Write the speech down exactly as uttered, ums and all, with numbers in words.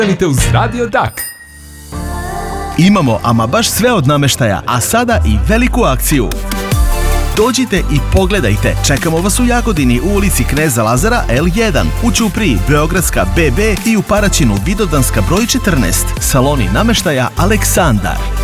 Ostanite uz Radio Dak. Imamo ama baš sve od namještaja, a sada i veliku akciju. Dođite i pogledajte. Čekamo vas u Jagodini u ulici Kneza Lazara el jedan, u Ćupriji Beogradska be be i u Paraćinu Vidovdanska broj četrnaest. Saloni namještaja Aleksandar.